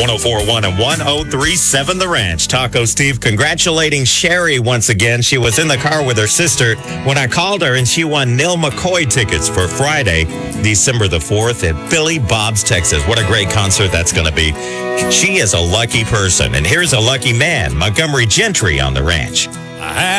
1041 and 1037 The Ranch. Taco Steve congratulating Sherry once again. She was in the car with her sister when I called her, and she won Neil McCoy tickets for Friday, December the 4th at Billy Bob's, Texas. What a great concert that's going to be. She is a lucky person. And here's a lucky man, Montgomery Gentry on The Ranch.